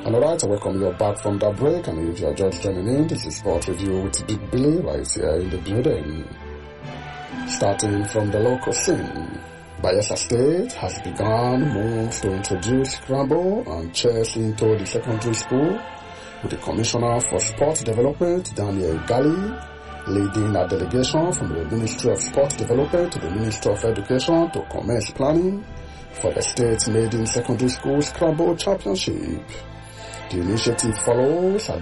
Alright, I welcome you back from that break, and if you are just joining in, this is Sport Review with Big Billy right here in the building. Starting from the local scene, Bayelsa State has begun moves to introduce scramble and chess into the secondary school, with the Commissioner for Sport Development, Daniel Gali, leading a delegation from the Ministry of Sport Development to the Ministry of Education to commence planning for the state maiden secondary school scramble championship. The initiative follows